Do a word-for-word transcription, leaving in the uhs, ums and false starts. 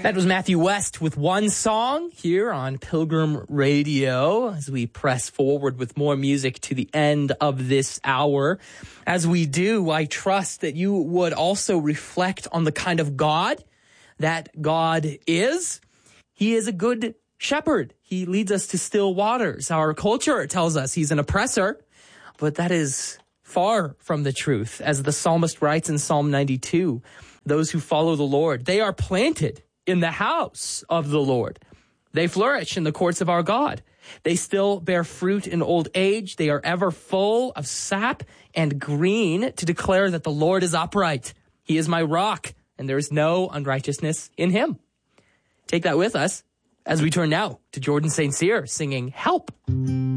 That was Matthew West with One Song here on Pilgrim Radio as we press forward with more music to the end of this hour. As we do, I trust that you would also reflect on the kind of God that God is. He is a good shepherd. He leads us to still waters. Our culture tells us he's an oppressor, but that is far from the truth. As the psalmist writes in Psalm ninety-two, those who follow the Lord, they are planted in the house of the Lord. They flourish in the courts of our God. They still bear fruit in old age. They are ever full of sap and green to declare that the Lord is upright. He is my rock, and there is no unrighteousness in him. Take that with us as we turn now to Jordan Saint Cyr singing Help.